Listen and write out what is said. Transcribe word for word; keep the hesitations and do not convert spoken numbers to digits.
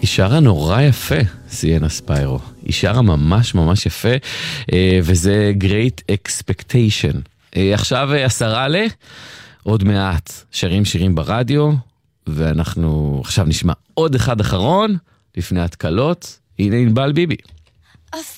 היא שרה נורא יפה, סיינה ספיירו. היא שרה ממש ממש יפה, וזה Great Expectation. עכשיו עשרה ל... עוד מעט שרים שירים ברדיו, ואנחנו עכשיו נשמע עוד אחד אחרון, לפני התקלות. הנה ענבל ביבי.